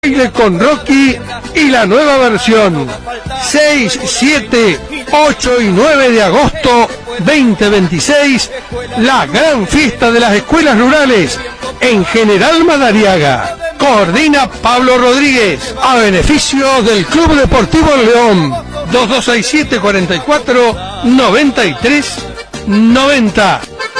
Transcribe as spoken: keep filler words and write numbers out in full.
Baile con Rocky y la nueva versión. seis, siete, ocho y nueve de agosto veinte veintiséis, la gran fiesta de las escuelas rurales en General Madariaga. Coordina Pablo Rodríguez, a beneficio del Club Deportivo León. Dos dos seis siete, cuarenta y cuatro, noventa y tres, noventa.